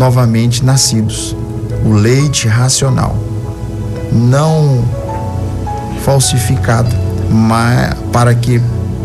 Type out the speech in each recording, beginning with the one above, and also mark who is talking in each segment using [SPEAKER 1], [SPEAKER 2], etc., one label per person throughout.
[SPEAKER 1] novamente nascidos, o leite racional, não falsificado, mas para quê?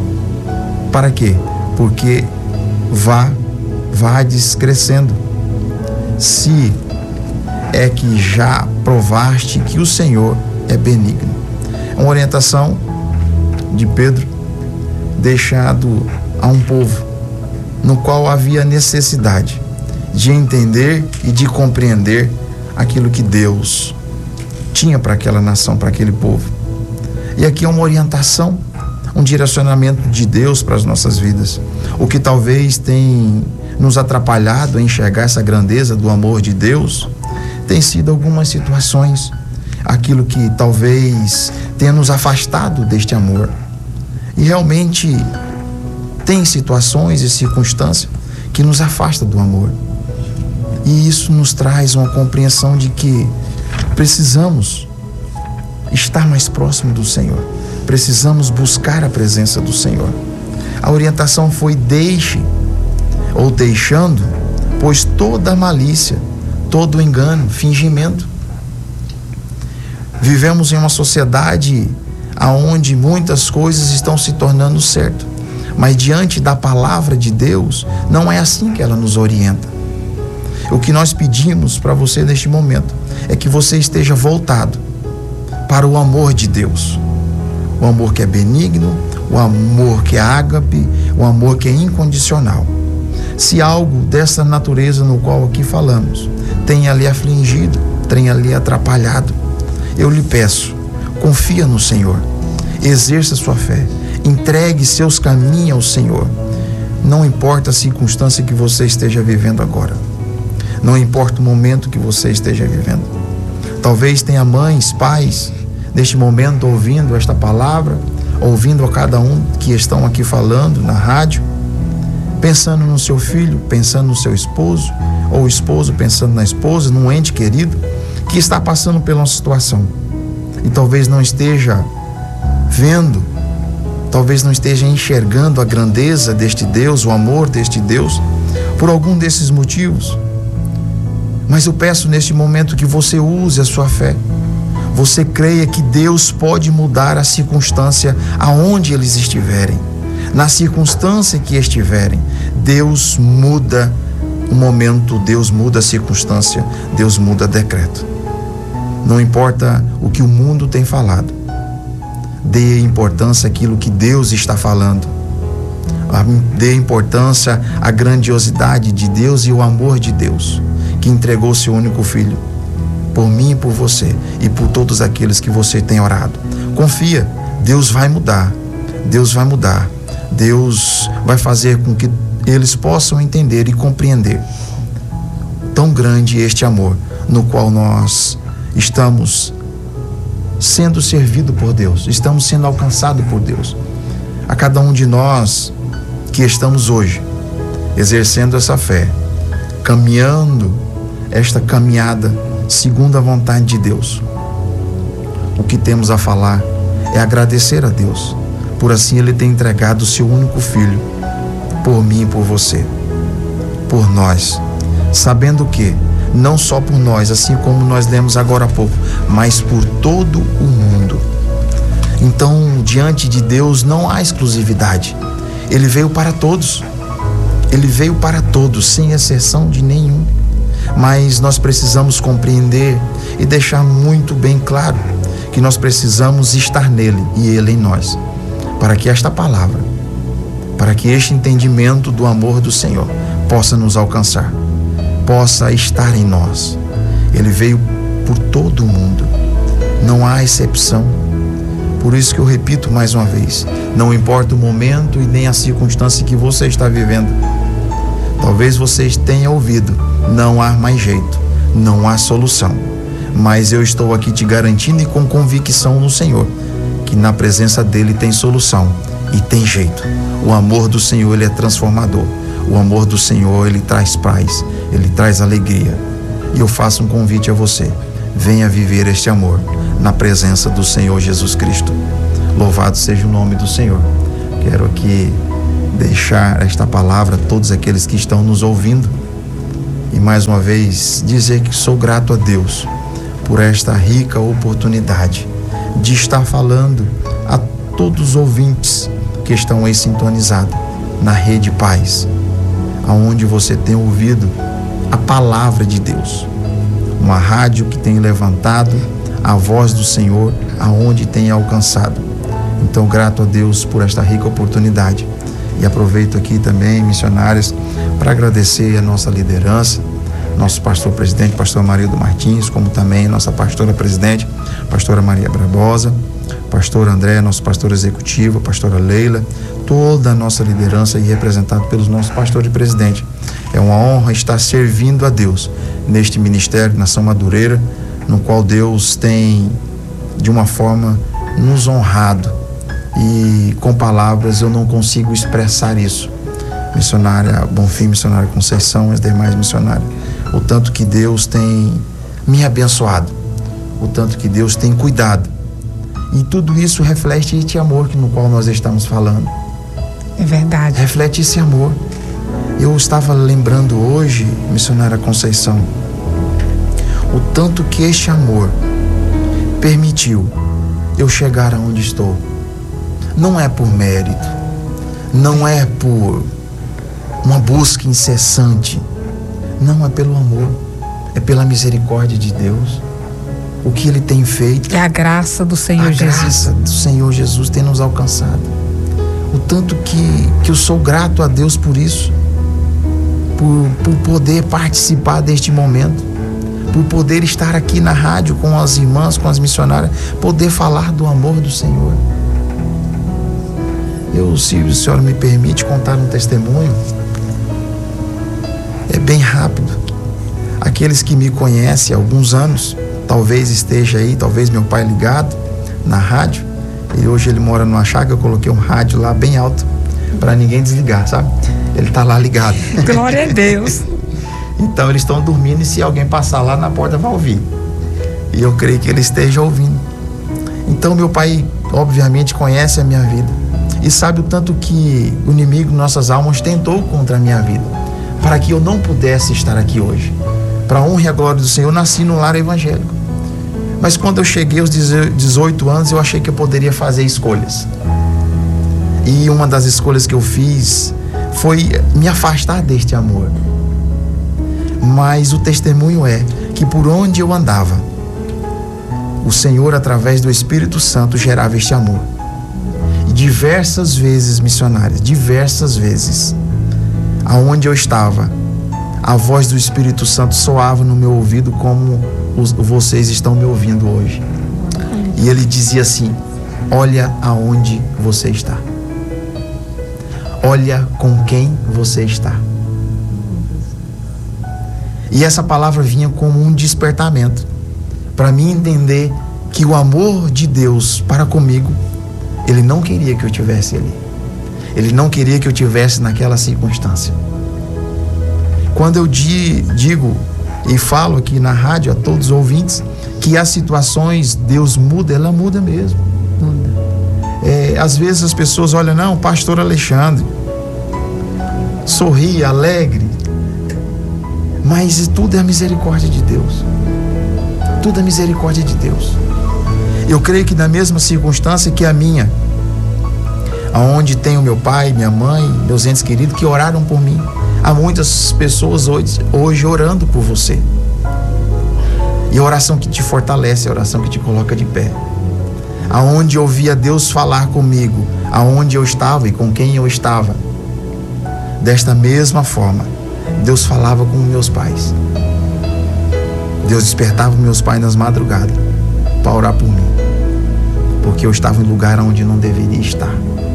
[SPEAKER 1] Porque vá descrescendo. Se é que já provaste que o Senhor é benigno. É uma orientação de Pedro deixado a um povo no qual havia necessidade de entender e de compreender aquilo que Deus tinha para aquela nação, para aquele povo. E aqui é uma orientação, um direcionamento de Deus para as nossas vidas. O que talvez tem nos atrapalhado a enxergar essa grandeza do amor de Deus tem sido algumas situações, aquilo que talvez tenha nos afastado deste amor. E realmente tem situações e circunstâncias que nos afastam do amor. E isso nos traz uma compreensão de que precisamos estar mais próximo do Senhor. Precisamos buscar a presença do Senhor. A orientação foi deixando, pois toda malícia, todo engano, fingimento. Vivemos em uma sociedade onde muitas coisas estão se tornando certo, mas diante da palavra de Deus, não é assim que ela nos orienta. O que nós pedimos para você neste momento é que você esteja voltado para o amor de Deus, o amor que é benigno, o amor que é ágape, o amor que é incondicional. Se algo dessa natureza no qual aqui falamos tenha lhe afligido, tenha lhe atrapalhado, eu lhe peço, confia no Senhor, exerça sua fé, entregue seus caminhos ao Senhor. Não importa a circunstância que você esteja vivendo agora, não importa o momento que você esteja vivendo. Talvez tenha mães, pais, neste momento ouvindo esta palavra, ouvindo a cada um que estão aqui falando na rádio, pensando no seu filho, pensando no seu esposo, ou o esposo pensando na esposa, num ente querido que está passando por uma situação e talvez não esteja vendo, talvez não esteja enxergando a grandeza deste Deus, o amor deste Deus, por algum desses motivos. Mas eu peço neste momento que você use a sua fé. Você creia que Deus pode mudar a circunstância aonde eles estiverem. Na circunstância que estiverem, Deus muda o momento, Deus muda a circunstância, Deus muda decreto. Não importa o que o mundo tem falado, dê importância àquilo que Deus está falando. Dê importância à grandiosidade de Deus e o amor de Deus, que entregou seu único filho por mim e por você e por todos aqueles que você tem orado. Confia, Deus vai mudar, Deus vai mudar, Deus vai fazer com que eles possam entender e compreender tão grande este amor no qual nós estamos sendo servidos por Deus, estamos sendo alcançados por Deus. A cada um de nós que estamos hoje exercendo essa fé, caminhando esta caminhada segundo a vontade de Deus, o que temos a falar é agradecer a Deus por assim Ele ter entregado o seu único filho por mim e por você, por nós, sabendo que não só por nós, assim como nós lemos agora há pouco, mas por todo o mundo. Então, diante de Deus não há exclusividade. Ele veio para todos. Ele veio para todos, sem exceção de nenhum. Mas nós precisamos compreender e deixar muito bem claro que nós precisamos estar nele e ele em nós, para que esta palavra, para que este entendimento do amor do Senhor possa nos alcançar, possa estar em nós. Ele veio por todo o mundo, não há exceção. Por isso que eu repito mais uma vez, não importa o momento e nem a circunstância que você está vivendo. Talvez vocês tenham ouvido, não há mais jeito, não há solução. Mas eu estou aqui te garantindo e com convicção no Senhor, que na presença dele tem solução e tem jeito. O amor do Senhor, ele é transformador. O amor do Senhor, ele traz paz, ele traz alegria. E eu faço um convite a você, venha viver este amor na presença do Senhor Jesus Cristo. Louvado seja o nome do Senhor. Quero aqui deixar esta palavra a todos aqueles que estão nos ouvindo, e mais uma vez dizer que sou grato a Deus por esta rica oportunidade de estar falando a todos os ouvintes que estão aí sintonizados na Rede Paz, aonde você tem ouvido a palavra de Deus, uma rádio que tem levantado a voz do Senhor aonde tem alcançado. Então, grato a Deus por esta rica oportunidade. E aproveito aqui também, missionários, para agradecer a nossa liderança, nosso pastor presidente, pastor Amarildo Martins, como também nossa pastora presidente, pastora Maria Barbosa, pastor André, nosso pastor executivo, pastora Leila, toda a nossa liderança e representado pelos nossos pastores e presidente. É uma honra estar servindo a Deus neste ministério, Nação Madureira, no qual Deus tem, de uma forma, nos honrado. E com palavras eu não consigo expressar isso. Missionária Bonfim, missionária Conceição e as demais missionárias. O tanto que Deus tem me abençoado, o tanto que Deus tem cuidado. E tudo isso reflete este amor no qual nós estamos falando.
[SPEAKER 2] É verdade.
[SPEAKER 1] Reflete esse amor. Eu estava lembrando hoje, missionária Conceição, o tanto que este amor permitiu eu chegar aonde estou. Não é por mérito, não é por uma busca incessante, não, é pelo amor, é pela misericórdia de Deus. O que Ele tem feito.
[SPEAKER 2] É a graça do Senhor Jesus.
[SPEAKER 1] A graça do Senhor Jesus tem nos alcançado. O tanto que eu sou grato a Deus por isso, por poder participar deste momento, por poder estar aqui na rádio com as irmãs, com as missionárias, poder falar do amor do Senhor. Se o Senhor me permite contar um testemunho, é bem rápido. Aqueles que me conhecem há alguns anos, talvez esteja aí, talvez meu pai ligado na rádio, e hoje ele mora numa chácara, eu coloquei um rádio lá bem alto, para ninguém desligar, sabe? Ele tá lá ligado.
[SPEAKER 2] Glória a Deus.
[SPEAKER 1] Então eles estão dormindo e se alguém passar lá na porta vai ouvir. E eu creio que ele esteja ouvindo. Então meu pai, obviamente, conhece a minha vida. E sabe o tanto que o inimigo de nossas almas tentou contra a minha vida, para que eu não pudesse estar aqui hoje. Para a honra e a glória do Senhor, eu nasci no lar evangélico. Mas quando eu cheguei aos 18 anos, eu achei que eu poderia fazer escolhas. E uma das escolhas que eu fiz foi me afastar deste amor. Mas o testemunho é que por onde eu andava, o Senhor, através do Espírito Santo, gerava este amor. Diversas vezes, missionárias, diversas vezes, aonde eu estava, a voz do Espírito Santo soava no meu ouvido como vocês estão me ouvindo hoje. E ele dizia assim: olha aonde você está. Olha com quem você está. E essa palavra vinha como um despertamento, para mim entender que o amor de Deus para comigo, Ele não queria que eu estivesse ali. Ele não queria que eu estivesse naquela circunstância. Quando eu digo e falo aqui na rádio a todos os ouvintes que as situações Deus muda, ela muda mesmo.
[SPEAKER 2] Muda.
[SPEAKER 1] Às vezes as pessoas olham, não, pastor Alexandre, sorri, alegre, mas tudo é a misericórdia de Deus. Tudo é a misericórdia de Deus. Eu creio que na mesma circunstância que a minha, aonde tem o meu pai, minha mãe, meus entes queridos que oraram por mim, há muitas pessoas hoje orando por você. E a oração que te fortalece, a oração que te coloca de pé. Aonde eu via Deus falar comigo, aonde eu estava e com quem eu estava, desta mesma forma, Deus falava com meus pais. Deus despertava meus pais nas madrugadas para orar por mim, porque eu estava em lugar onde não deveria estar,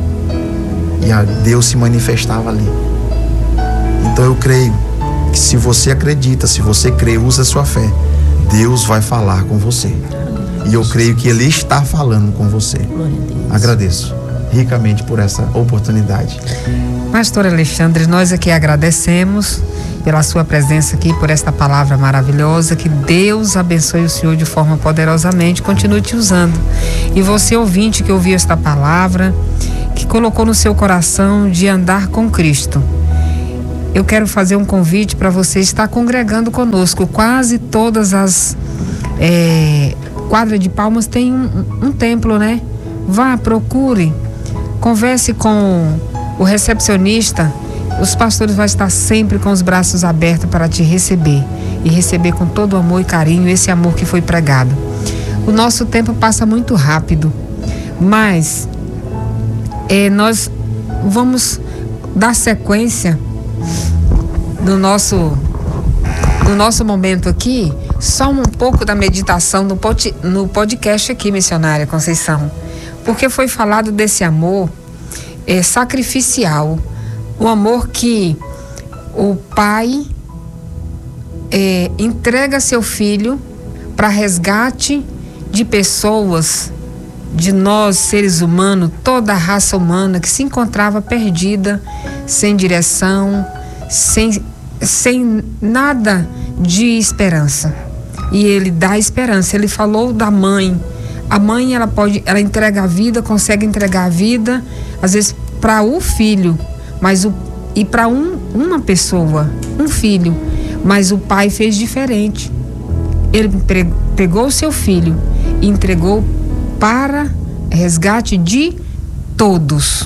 [SPEAKER 1] e Deus se manifestava ali. Então eu creio que se você acredita, se você crê, usa a sua fé, Deus vai falar com você, e eu creio que Ele está falando com você. Agradeço ricamente por essa oportunidade.
[SPEAKER 2] Pastor Alexandre, nós aqui agradecemos pela sua presença aqui, por esta palavra maravilhosa. Que Deus abençoe o senhor de forma poderosamente, continue te usando. E você, ouvinte, que ouviu esta palavra, que colocou no seu coração de andar com Cristo, eu quero fazer um convite para você estar congregando conosco. Quase todas as quadras de Palmas tem um templo, né? Vá, procure, converse com o recepcionista. Os pastores vão estar sempre com os braços abertos para te receber, e receber com todo amor e carinho esse amor que foi pregado. O nosso tempo passa muito rápido, mas nós vamos dar sequência do nosso momento aqui, só um pouco da meditação no podcast aqui, missionária Conceição, porque foi falado desse amor sacrificial, o amor que o pai entrega seu filho para resgate de pessoas, de nós seres humanos, toda a raça humana que se encontrava perdida, sem direção, sem nada de esperança. E ele dá esperança. Ele falou da mãe. A mãe, ela entrega a vida, consegue entregar a vida, às vezes para o filho, e para uma pessoa, um filho, mas o pai fez diferente. Ele pegou o seu filho e entregou para resgate de todos.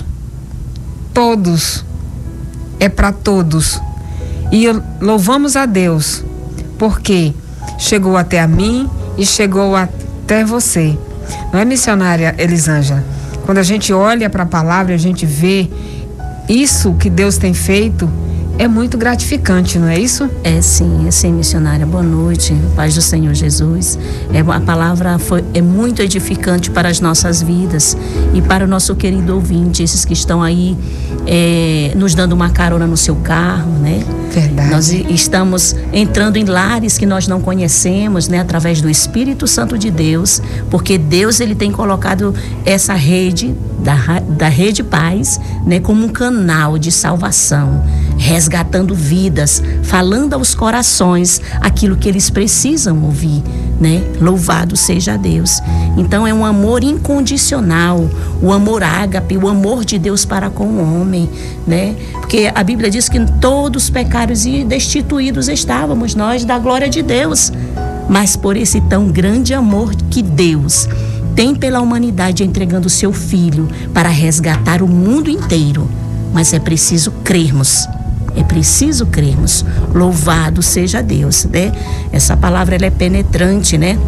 [SPEAKER 2] Todos. É para todos. E louvamos a Deus, porque chegou até a mim e chegou até você. Não é, missionária Elisângela? Quando a gente olha para a palavra, a gente vê isso que Deus tem feito, é muito gratificante, não é isso?
[SPEAKER 3] É sim, missionária. Boa noite, paz do Senhor Jesus. A palavra é muito edificante para as nossas vidas e para o nosso querido ouvinte, esses que estão aí nos dando uma carona no seu carro, né?
[SPEAKER 2] Verdade.
[SPEAKER 3] Nós estamos entrando em lares que nós não conhecemos, né? Através do Espírito Santo de Deus, porque Deus, ele tem colocado essa rede da Rede Paz, né? Como um canal de salvação, resgatando vidas, falando aos corações aquilo que eles precisam ouvir, né? Louvado seja Deus. Então é um amor incondicional, o amor ágape, o amor de Deus para com o homem, né? Porque a Bíblia diz que todos pecaram e destituídos estávamos nós da glória de Deus, mas por esse tão grande amor que Deus tem pela humanidade, entregando o seu Filho para resgatar o mundo inteiro. Mas é preciso crermos. É preciso crermos. Louvado seja Deus, né? Essa palavra, ela é penetrante, né?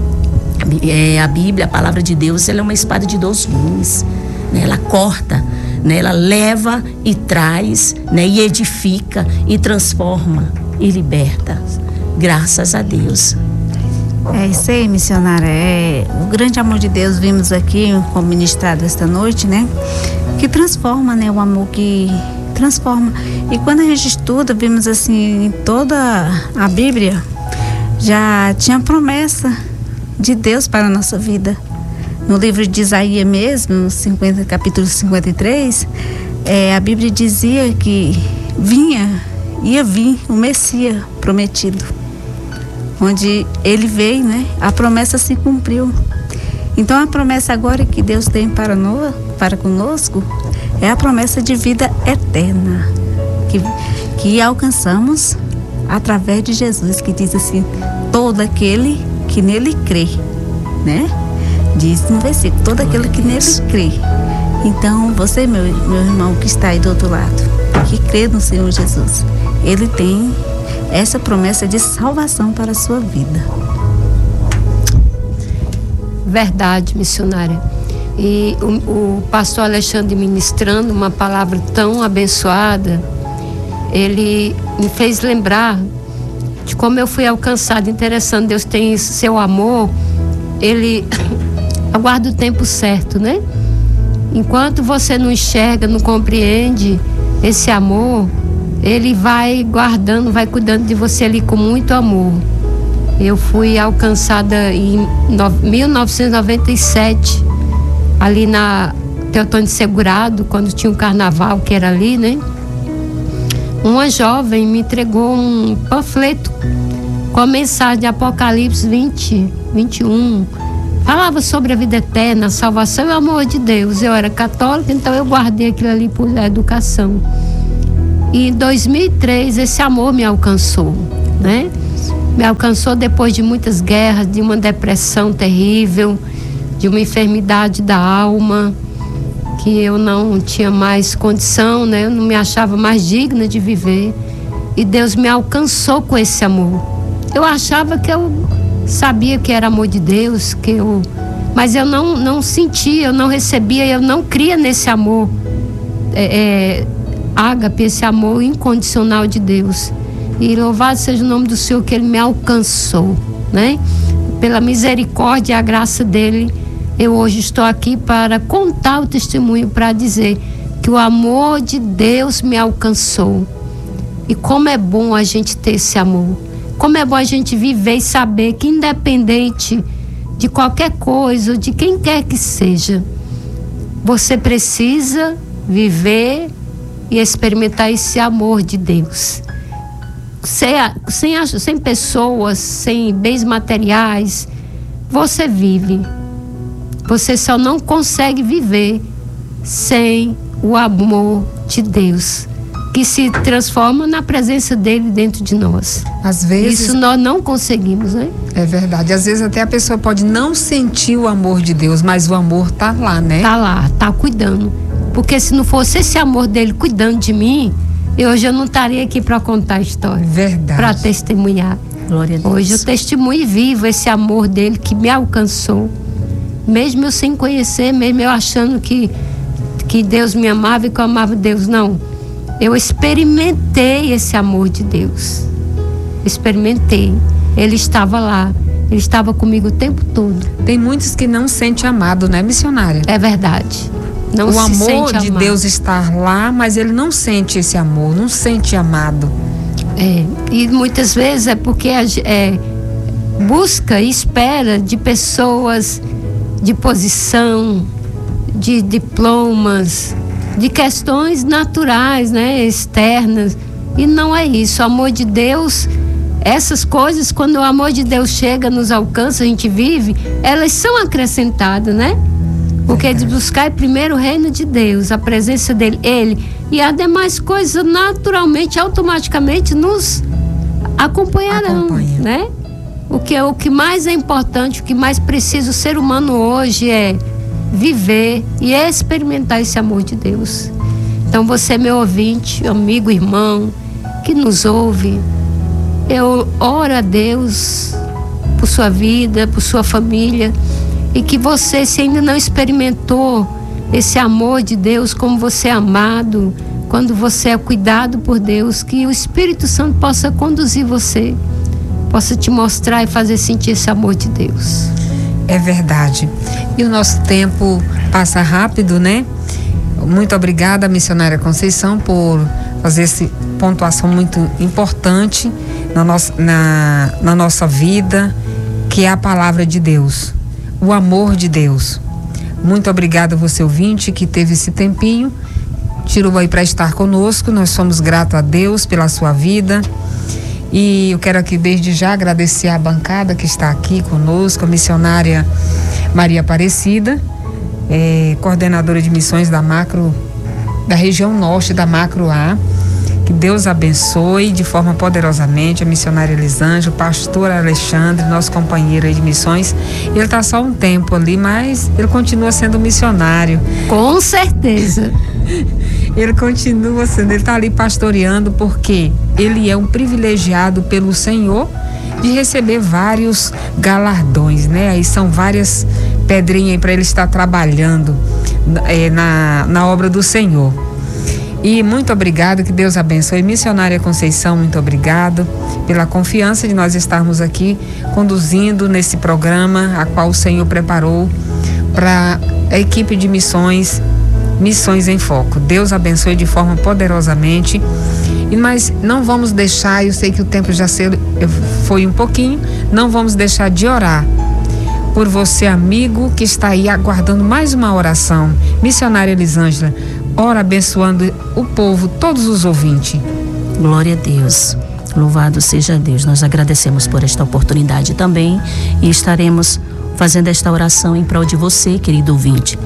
[SPEAKER 3] A Bíblia, a palavra de Deus, ela é uma espada de 2 gumes, né? Ela corta, né? Ela leva e traz, né? E edifica e transforma e liberta. Graças a Deus.
[SPEAKER 4] É isso aí, missionária. O grande amor de Deus, vimos aqui como ministrado esta noite, né? Que transforma, né? O amor que transforma. E quando a gente estuda, vimos assim, em toda a Bíblia, já tinha promessa de Deus para a nossa vida. No livro de Isaías mesmo, no capítulo 53, a Bíblia dizia que ia vir o Messias prometido. Onde ele veio, né? A promessa se cumpriu. Então a promessa agora que Deus tem para conosco é a promessa de vida eterna que alcançamos através de Jesus, que diz assim: todo aquele que nele crê, né? Diz no versículo, todo aquele que nele crê. Então você, meu irmão que está aí do outro lado, que crê no Senhor Jesus, ele tem essa promessa de salvação para a sua vida.
[SPEAKER 5] Verdade, missionária. E o pastor Alexandre ministrando uma palavra tão abençoada, ele me fez lembrar de como eu fui alcançada. Interessante, Deus tem seu amor, ele aguarda o tempo certo, né? Enquanto você não enxerga, não compreende esse amor, ele vai guardando, vai cuidando de você ali com muito amor. Eu fui alcançada em 1997, ali na Teotônio Segurado, quando tinha um carnaval que era ali, né? Uma jovem me entregou um panfleto com a mensagem de Apocalipse 20, 21. Falava sobre a vida eterna, a salvação e o amor de Deus. Eu era católica, então eu guardei aquilo ali por educação. E em 2003 esse amor me alcançou, né? Me alcançou depois de muitas guerras, de uma depressão terrível, de uma enfermidade da alma, que eu não tinha mais condição, né? Eu não me achava mais digna de viver. E Deus me alcançou com esse amor. Eu achava que eu sabia que era amor de Deus, mas eu não sentia, eu não recebia, eu não cria nesse amor ágape, esse amor incondicional de Deus. E louvado seja o nome do Senhor que Ele me alcançou, né? Pela misericórdia e a graça dEle, eu hoje estou aqui para contar o testemunho, para dizer que o amor de Deus me alcançou. E como é bom a gente ter esse amor. Como é bom a gente viver e saber que independente de qualquer coisa, de quem quer que seja, você precisa viver e experimentar esse amor de Deus. Sem pessoas, sem bens materiais, você vive. Você só não consegue viver sem o amor de Deus, que se transforma na presença dele dentro de nós.
[SPEAKER 2] Às vezes,
[SPEAKER 5] isso nós não conseguimos, né?
[SPEAKER 2] É verdade. Às vezes até a pessoa pode não sentir o amor de Deus, mas o amor tá lá, né?
[SPEAKER 5] Tá lá, tá cuidando. Porque se não fosse esse amor dele cuidando de mim, hoje eu não estaria aqui para contar a história.
[SPEAKER 2] Verdade.
[SPEAKER 5] Para testemunhar.
[SPEAKER 3] Glória a Deus.
[SPEAKER 5] Hoje eu testemunho vivo esse amor dele que me alcançou. Mesmo eu sem conhecer, mesmo eu achando que Deus me amava e que eu amava Deus. Não. Eu experimentei esse amor de Deus. Experimentei. Ele estava lá. Ele estava comigo o tempo todo.
[SPEAKER 2] Tem muitos que não sentem amado, né, missionária?
[SPEAKER 5] É verdade. Não
[SPEAKER 2] o amor de Deus estar lá, mas ele não sente esse amor, não sente amado.
[SPEAKER 5] E muitas vezes é porque busca e espera de pessoas de posição, de diplomas, de questões naturais, né, externas. E não é isso. O amor de Deus, essas coisas, quando o amor de Deus chega, nos alcança, a gente vive, elas são acrescentadas, né? Porque é de buscar primeiro o reino de Deus, a presença dele, ele, e as demais coisas naturalmente, automaticamente nos acompanharão, né? O que mais é importante, o que mais precisa o ser humano hoje é viver e experimentar esse amor de Deus. Então você, meu ouvinte, amigo, irmão, que nos ouve, eu oro a Deus por sua vida, por sua família, e que você, se ainda não experimentou esse amor de Deus, como você é amado, quando você é cuidado por Deus, que o Espírito Santo possa conduzir você, possa te mostrar e fazer sentir esse amor de Deus.
[SPEAKER 2] É verdade. E o nosso tempo passa rápido, né? Muito obrigada, missionária Conceição, por fazer essa pontuação muito importante na nossa vida, que é a palavra de Deus, o amor de Deus. Muito obrigada a você, ouvinte, que teve esse tempinho, tirou aí para estar conosco. Nós somos gratos a Deus pela sua vida. E eu quero aqui desde já agradecer a bancada que está aqui conosco, a missionária Maria Aparecida, coordenadora de missões da região norte da Macro A. Que Deus abençoe de forma poderosamente a missionária Elisângela, o pastor Alexandre, nosso companheiro aí de missões. Ele está só um tempo ali, mas ele continua sendo missionário.
[SPEAKER 5] Com certeza.
[SPEAKER 2] Ele continua sendo, ele está ali pastoreando, porque ele é um privilegiado pelo Senhor de receber vários galardões, né? Aí são várias pedrinhas para ele estar trabalhando na obra do Senhor. E muito obrigado, que Deus abençoe. Missionária Conceição, muito obrigado pela confiança de nós estarmos aqui conduzindo nesse programa a qual o Senhor preparou para a equipe de Missões em Foco. Deus abençoe de forma poderosamente. E nós não vamos deixar, eu sei que o tempo já foi um pouquinho, não vamos deixar de orar por você, amigo, que está aí aguardando mais uma oração. Missionária Elisângela, ora abençoando o povo, todos os ouvintes.
[SPEAKER 3] Glória a Deus. Louvado seja Deus. Nós agradecemos por esta oportunidade também e estaremos fazendo esta oração em prol de você, querido ouvinte.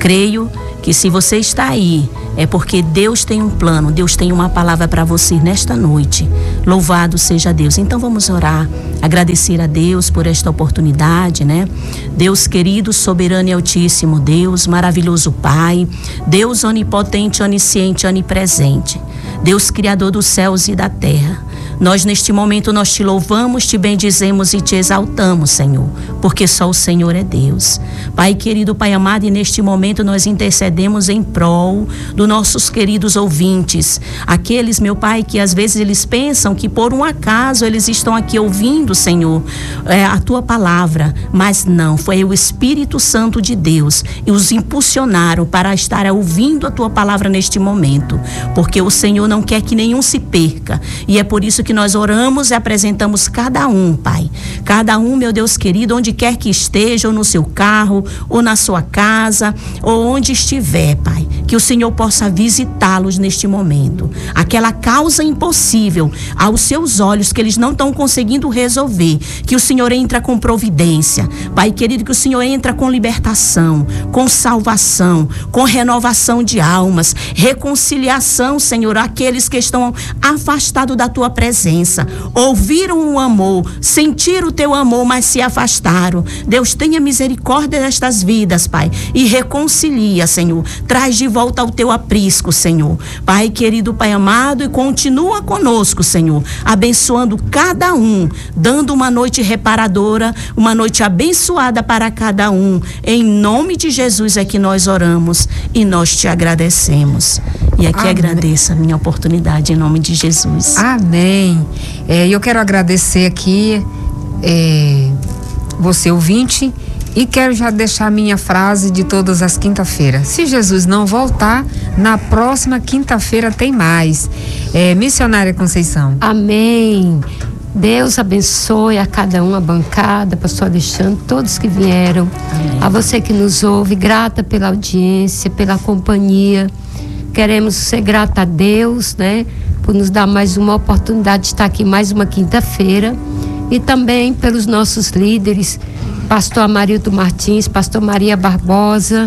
[SPEAKER 3] creio que se você está aí, é porque Deus tem um plano, Deus tem uma palavra para você nesta noite. Louvado seja Deus. Então vamos orar, agradecer a Deus por esta oportunidade, né? Deus querido, soberano e altíssimo Deus, maravilhoso Pai, Deus onipotente, onisciente, onipresente, Deus criador dos céus e da terra. Nós neste momento nós te louvamos, te bendizemos e te exaltamos, Senhor, porque só o Senhor é Deus. Pai querido, Pai amado, e neste momento nós intercedemos em prol dos nossos queridos ouvintes, aqueles, meu Pai, que às vezes eles pensam que por um acaso eles estão aqui ouvindo, Senhor, a tua palavra, mas não, foi o Espírito Santo de Deus e os impulsionaram para estar ouvindo a tua palavra neste momento, porque o Senhor não quer que nenhum se perca, e é por isso que nós oramos e apresentamos cada um, Pai, cada um, meu Deus querido, onde quer que esteja, ou no seu carro, ou na sua casa, ou onde estiver, Pai, que o Senhor possa visitá-los neste momento. Aquela causa impossível aos seus olhos que eles não estão conseguindo resolver, que o Senhor entra com providência, Pai querido, que o Senhor entra com libertação, com salvação, com renovação de almas, reconciliação, Senhor, aqueles que estão afastados da tua presença, ouviram o amor, sentiram o teu amor, mas se afastaram. Deus, tenha misericórdia destas vidas, Pai, e reconcilia, Senhor, traz de volta ao teu aprisco, Senhor, Pai querido, Pai amado, e continua conosco, Senhor, abençoando cada um, dando uma noite reparadora, uma noite abençoada para cada um. Em nome de Jesus é que nós oramos e nós te agradecemos. E aqui agradeço a minha oportunidade em nome de Jesus.
[SPEAKER 2] Amém. Eu quero agradecer aqui você ouvinte, e quero já deixar a minha frase de todas as quinta-feiras. Se Jesus não voltar, na próxima quinta-feira tem mais. Missionária Conceição.
[SPEAKER 5] Amém. Deus abençoe a cada um, a bancada, pastor Alexandre, todos que vieram. Amém. A você que nos ouve, grata pela audiência, pela companhia. Queremos ser grata a Deus, né, por nos dar mais uma oportunidade de estar aqui mais uma quinta-feira, e também pelos nossos líderes, pastor Amarildo Martins, pastor Maria Barbosa,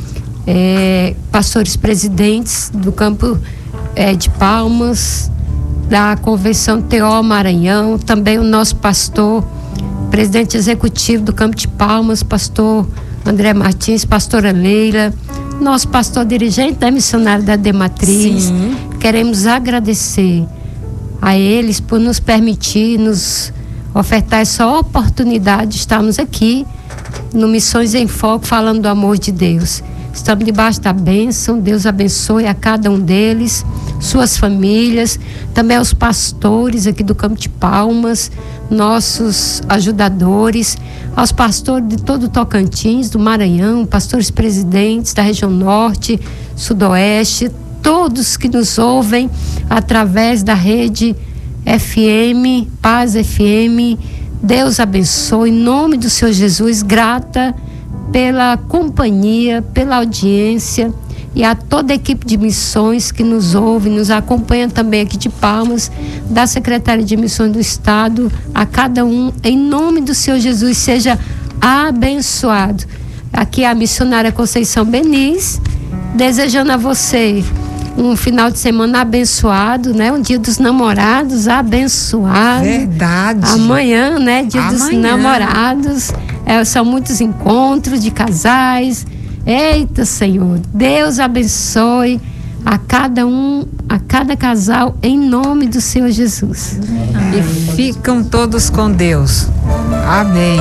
[SPEAKER 5] pastores presidentes do campo de Palmas, da Convenção TO Maranhão, também o nosso pastor, presidente executivo do campo de Palmas, pastor André Martins, pastora Leila, nosso pastor dirigente da missionária da Dematriz. Sim. Queremos agradecer a eles por nos permitir, nos ofertar essa oportunidade de estarmos aqui no Missões em Foco, falando do amor de Deus. Estamos debaixo da bênção. Deus abençoe a cada um deles, suas famílias, também aos pastores aqui do Campo de Palmas, nossos ajudadores, aos pastores de todo o Tocantins, do Maranhão, pastores presidentes da região norte, sudoeste, todos que nos ouvem através da rede FM, Paz FM. Deus abençoe, em nome do Senhor Jesus, grata pela companhia, pela audiência, e a toda a equipe de missões que nos ouve, nos acompanha também aqui de Palmas, da Secretaria de Missões do Estado, a cada um, em nome do Senhor Jesus, seja abençoado. Aqui é a missionária Conceição Beniz, desejando a você um final de semana abençoado, né? Um dia dos namorados abençoado.
[SPEAKER 2] Verdade.
[SPEAKER 5] Amanhã, né? Dia dos namorados. São muitos encontros de casais. Eita, Senhor, Deus abençoe a cada um, a cada casal, em nome do Senhor Jesus.
[SPEAKER 2] Amém. E ficam todos com Deus. Amém.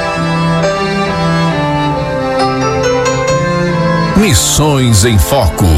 [SPEAKER 6] Missões em Foco.